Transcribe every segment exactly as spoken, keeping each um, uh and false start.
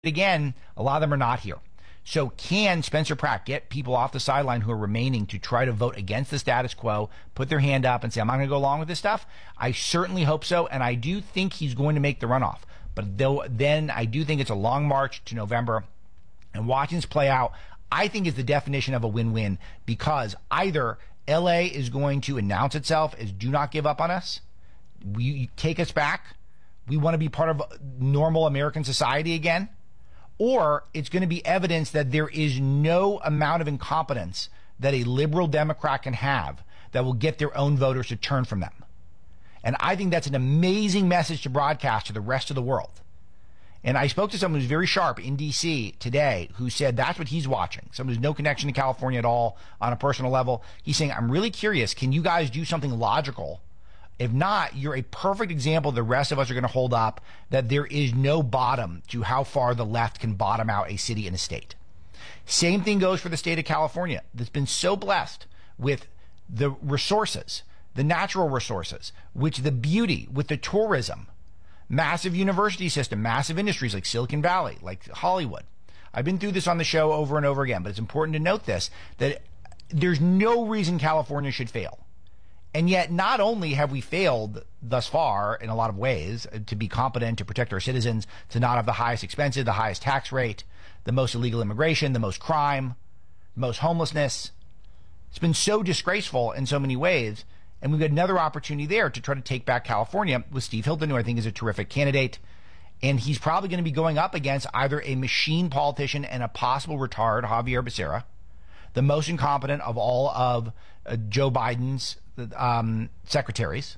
again, a lot of them are not here. So can Spencer Pratt get people off the sideline who are remaining to try to vote against the status quo, put their hand up and say, I'm not going to go along with this stuff? I certainly hope so, and I do think he's going to make the runoff. But though, then I do think it's a long march to November, and watching this play out, I think is the definition of a win-win, because either L A is going to announce itself as do not give up on us, we take us back, we want to be part of normal American society again, or it's going to be evidence that there is no amount of incompetence that a liberal Democrat can have that will get their own voters to turn from them. And I think that's an amazing message to broadcast to the rest of the world. And I spoke to someone who's very sharp in D C today who said that's what he's watching. Someone who's no connection to California at all on a personal level. He's saying, I'm really curious, can you guys do something logical? If not, you're a perfect example the rest of us are going to hold up that there is no bottom to how far the left can bottom out a city and a state. Same thing goes for the state of California that's been so blessed with the resources, the natural resources, which the beauty, with the tourism, massive university system, massive industries like Silicon Valley, like Hollywood. I've been through this on the show over and over again, but it's important to note this, that there's no reason California should fail. And yet, not only have we failed thus far in a lot of ways to be competent, to protect our citizens, to not have the highest expenses, the highest tax rate, the most illegal immigration, the most crime, the most homelessness. It's been so disgraceful in so many ways. And we've got another opportunity there to try to take back California with Steve Hilton, who I think is a terrific candidate. And he's probably going to be going up against either a machine politician and a possible retired Javier Becerra, the most incompetent of all of uh, Joe Biden's um, secretaries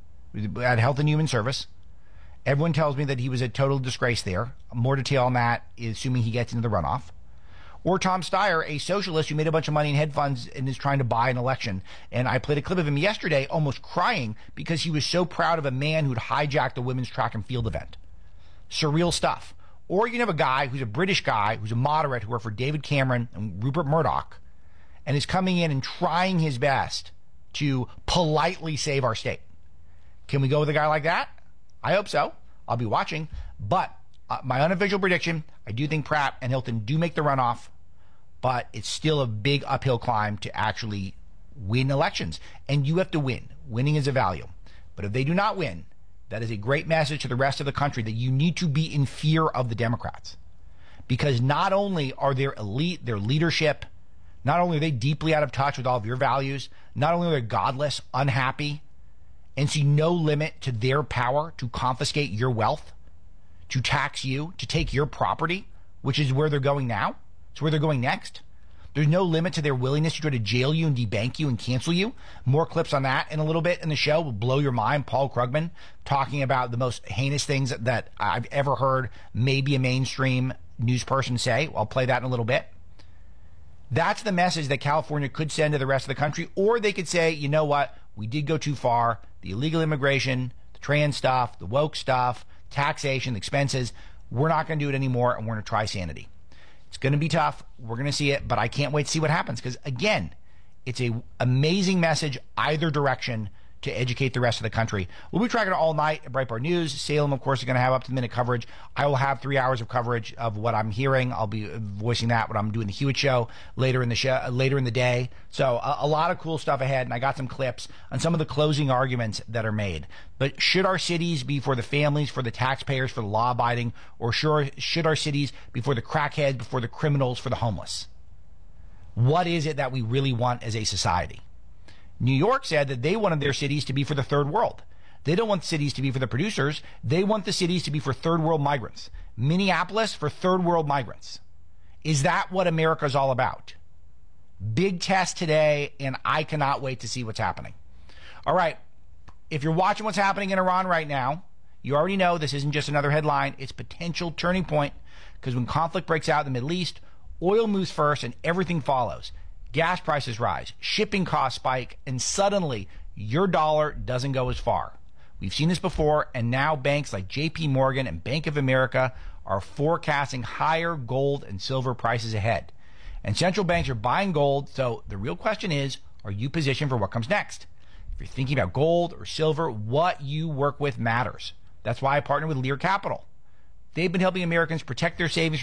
at Health and Human Service. Everyone tells me that he was a total disgrace there. More detail on that, assuming he gets into the runoff. Or Tom Steyer, a socialist who made a bunch of money in hedge funds and is trying to buy an election. And I played a clip of him yesterday almost crying because he was so proud of a man who'd hijacked a women's track and field event. Surreal stuff. Or you can have a guy who's a British guy, who's a moderate, who worked for David Cameron and Rupert Murdoch, and is coming in and trying his best to politely save our state. Can we go with a guy like that? I hope so. I'll be watching. But uh, my unofficial prediction, I do think Pratt and Hilton do make the runoff, but it's still a big uphill climb to actually win elections. And you have to win. Winning is a value. But if they do not win, that is a great message to the rest of the country that you need to be in fear of the Democrats. Because not only are their elite, their leadership, not only are they deeply out of touch with all of your values, not only are they godless, unhappy, and see no limit to their power to confiscate your wealth, to tax you, to take your property, which is where they're going now. It's where they're going next. There's no limit to their willingness to try to jail you and debank you and cancel you. More clips on that in a little bit in the show will blow your mind. Paul Krugman talking about the most heinous things that I've ever heard maybe a mainstream news person say. I'll play that in a little bit. That's the message that California could send to the rest of the country. Or they could say, you know what? We did go too far. The illegal immigration, the trans stuff, the woke stuff, taxation, the expenses. We're not going to do it anymore, and we're going to try sanity. It's going to be tough. We're going to see it, but I can't wait to see what happens because, again, it's a amazing message either direction to educate the rest of the country. We'll be tracking it all night at Breitbart News. Salem, of course, is going to have up-to-the-minute coverage. I will have three hours of coverage of what I'm hearing. I'll be voicing that when I'm doing the Hewitt Show later in the show, later in the day. So a, a lot of cool stuff ahead, and I got some clips on some of the closing arguments that are made. But should our cities be for the families, for the taxpayers, for the law-abiding, or sure, should our cities be for the crackheads, before the criminals, for the homeless? What is it that we really want as a society? New York said that they wanted their cities to be for the third world. They don't want cities to be for the producers. They want the cities to be for third world migrants. Minneapolis for third world migrants. Is that what America's all about? Big test today, and I cannot wait to see what's happening. All right. If you're watching what's happening in Iran right now, you already know this isn't just another headline. It's potential turning point because when conflict breaks out in the Middle East, oil moves first and everything follows. Gas prices rise, shipping costs spike, and suddenly your dollar doesn't go as far. We've seen this before, and now banks like J P Morgan and Bank of America are forecasting higher gold and silver prices ahead. And central banks are buying gold, so the real question is, are you positioned for what comes next? If you're thinking about gold or silver, what you work with matters. That's why I partner with Lear Capital. They've been helping Americans protect their savings